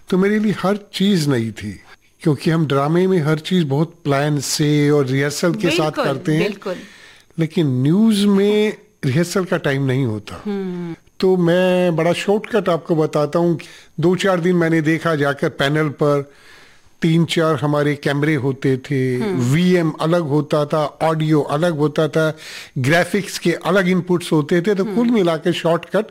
तो मेरे लिए हर चीज नई थी, क्योंकि हम ड्रामे में हर चीज बहुत प्लान से और रिहर्सल के साथ करते हैं, लेकिन न्यूज में रिहर्सल का टाइम नहीं होता। तो मैं बड़ा शॉर्टकट आपको बताता हूँ। 2-4 दिन मैंने देखा जाकर पैनल पर 3-4 हमारे कैमरे होते थे, वीएम अलग होता था, ऑडियो अलग होता था, ग्राफिक्स के अलग इनपुट्स होते थे। तो कुल मिलाकर शॉर्टकट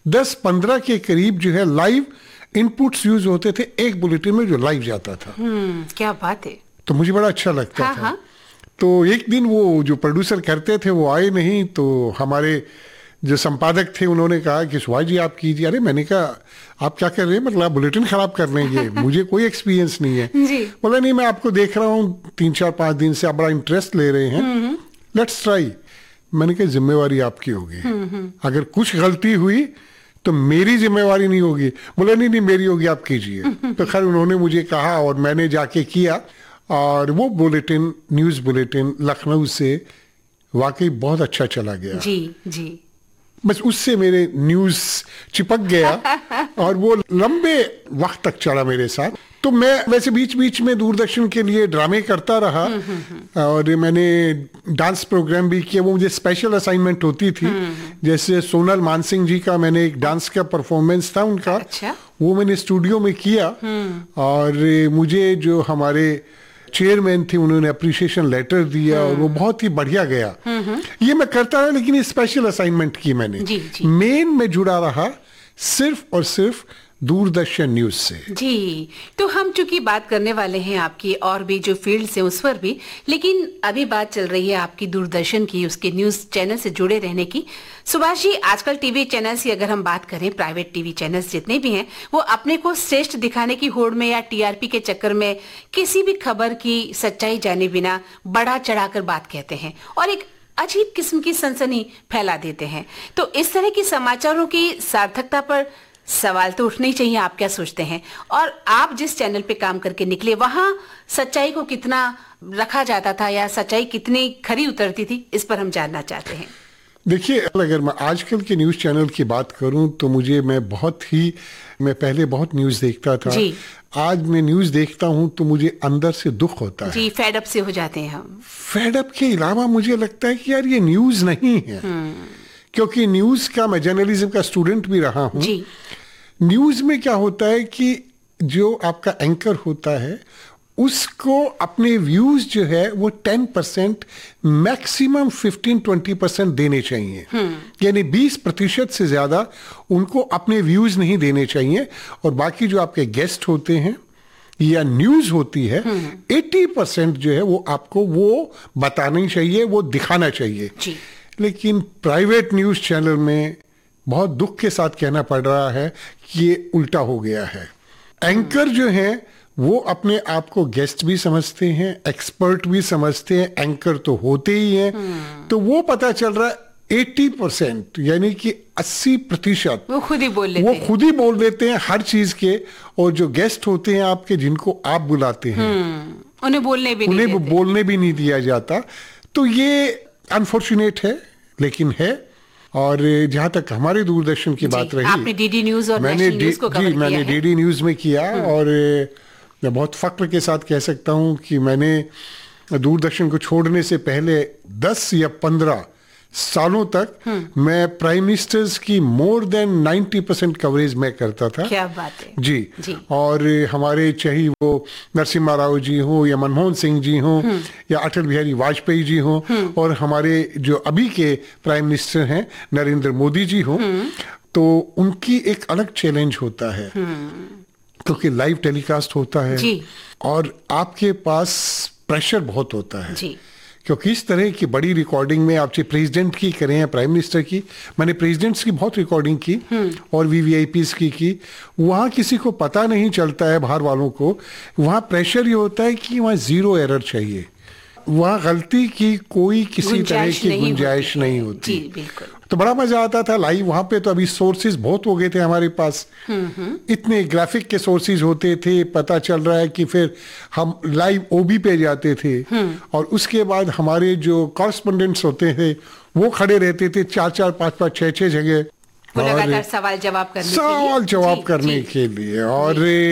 10-15 के करीब जो है लाइव इनपुट्स यूज होते थे एक बुलेटिन में जो लाइव जाता था। क्या बात है। तो मुझे बड़ा अच्छा लगता था। तो एक दिन वो जो प्रोड्यूसर करते थे वो आए नहीं, तो हमारे जो संपादक थे उन्होंने कहा कि सुभाष जी आप कीजिए। अरे मैंने कहा आप क्या कर रहे हैं, मतलब आप बुलेटिन खराब कर लेंगे, मुझे कोई एक्सपीरियंस नहीं है। बोला नहीं मैं आपको देख रहा हूँ 3-4-5 दिन से आप बड़ा इंटरेस्ट ले रहे हैं, लेट्स ट्राई। मैंने कहा जिम्मेवारी आपकी होगी, अगर कुछ गलती हुई तो मेरी जिम्मेवारी नहीं होगी। बोला नहीं मेरी होगी, आप कीजिए। तो खैर उन्होंने मुझे कहा और मैंने जाके किया, और वो बुलेटिन, न्यूज बुलेटिन लखनऊ से वाकई बहुत अच्छा चला गया। जी। बस उससे मेरे न्यूज चिपक गया और वो लंबे वक्त तक चला मेरे साथ। तो मैं वैसे बीच बीच में दूरदर्शन के लिए ड्रामे करता रहा, और मैंने डांस प्रोग्राम भी किया। वो मुझे स्पेशल असाइनमेंट होती थी, जैसे सोनल मानसिंह जी का मैंने एक डांस का परफॉर्मेंस था उनका। अच्छा? वो मैंने स्टूडियो में किया, और मुझे जो हमारे चेयरमैन थे उन्होंने अप्रिसिएशन लेटर दिया, और वो बहुत ही बढ़िया गया। ये मैं करता रहा, लेकिन ये स्पेशल असाइनमेंट की मैंने। मेन में जुड़ा रहा सिर्फ और सिर्फ दूरदर्शन न्यूज से। जी, तो हम चूंकि बात करने वाले हैं आपकी और भी जो फील्ड से उस पर भी, लेकिन अभी बात चल रही है आपकी दूरदर्शन की, उसके न्यूज चैनल से जुड़े रहने की। सुभाष जी, आजकल टीवी चैनल्स की अगर हम बात करें, प्राइवेट टीवी चैनल्स जितने भी हैं, वो अपने को श्रेष्ठ दिखाने की होड़ में या टीआरपी के चक्कर में किसी भी खबर की सच्चाई जाने बिना बड़ा चढ़ाकर बात कहते हैं और एक अजीब किस्म की सनसनी फैला देते हैं। तो इस तरह की समाचारों की सार्थकता पर सवाल तो उठने ही चाहिए। आप क्या सोचते हैं? और आप जिस चैनल पे काम करके निकले, वहां सच्चाई को कितना रखा जाता था या सच्चाई कितनी खरी उतरती थी, इस पर हम जानना चाहते हैं। देखिए, अगर मैं आजकल के न्यूज चैनल की बात करूं तो मैं पहले बहुत न्यूज देखता था। आज मैं न्यूज देखता हूं तो मुझे अंदर से दुख होता है। जी, फेड अप से हो जाते हैं हम। फेड अप के अलावा मुझे लगता है कि यार ये न्यूज नहीं है, क्योंकि न्यूज का, मैं जर्नलिज्म का स्टूडेंट भी रहा हूं। न्यूज में क्या होता है कि जो आपका एंकर होता है उसको अपने व्यूज जो है वो 10%, मैक्सिमम 15-20% देने चाहिए। यानी 20% से ज्यादा उनको अपने व्यूज नहीं देने चाहिए, और बाकी जो आपके गेस्ट होते हैं या न्यूज होती है 80% जो है वो आपको वो बताना चाहिए, वो दिखाना चाहिए। लेकिन प्राइवेट न्यूज चैनल में बहुत दुख के साथ कहना पड़ रहा है कि ये उल्टा हो गया है। एंकर जो है वो अपने आप को गेस्ट भी समझते हैं, एक्सपर्ट भी समझते हैं, एंकर तो होते ही हैं। तो वो पता चल रहा है 80%, यानी कि 80% वो खुद ही बोल देते हैं हर चीज के। और जो गेस्ट होते हैं आपके, जिनको आप बुलाते हैं, उन्हें बोलने भी नहीं दिया जाता। तो ये अनफॉर्चुनेट है, लेकिन है। और जहां तक हमारे दूरदर्शन की बात रही, आपने डीडी न्यूज और नेशनल न्यूज को कवर किया है। मैंने डीडी न्यूज में किया, और मैं बहुत फक्र के साथ कह सकता हूं कि मैंने दूरदर्शन को छोड़ने से पहले 10 या 15 सालों तक मैं प्राइम मिनिस्टर्स की मोर देन 90% कवरेज मैं करता था। क्या बात है। जी। और हमारे चाहे वो नरसिम्हा राव जी हो या मनमोहन सिंह जी हो या अटल बिहारी वाजपेयी जी हो, और हमारे जो अभी के प्राइम मिनिस्टर हैं नरेंद्र मोदी जी हो, तो उनकी एक अलग चैलेंज होता है, क्योंकि लाइव टेलीकास्ट होता है और आपके पास प्रेशर बहुत होता है। क्योंकि इस तरह की बड़ी रिकॉर्डिंग में, आप चाहे प्रेसिडेंट की करें या प्राइम मिनिस्टर की, मैंने प्रेसिडेंट्स की बहुत रिकॉर्डिंग की और वीवीआईपीज की, वहाँ किसी को पता नहीं चलता है, बाहर वालों को। वहाँ प्रेशर ये होता है कि वहाँ 0 एरर चाहिए, वहाँ गलती की कोई किसी तरह की गुंजाइश नहीं होती। तो बड़ा मजा आता था लाइव वहां पे। तो अभी सोर्सेज बहुत हो गए थे हमारे पास, इतने ग्राफिक के सोर्सेज होते थे। पता चल रहा है कि फिर हम लाइव ओबी पे जाते थे, और उसके बाद हमारे जो कॉरेस्पोंडेंट्स होते थे वो खड़े रहते थे 4-4, 5-5, 6-6 जगह लगातार सवाल जवाब करने के लिए। और